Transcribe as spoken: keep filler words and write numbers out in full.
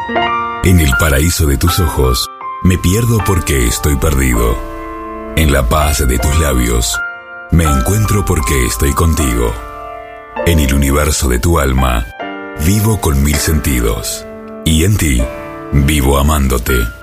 En el paraíso de tus ojos, me pierdo porque estoy perdido. En la paz de tus labios, me encuentro porque estoy contigo. En el universo de tu alma, vivo con mil sentidos. Y en ti, vivo amándote.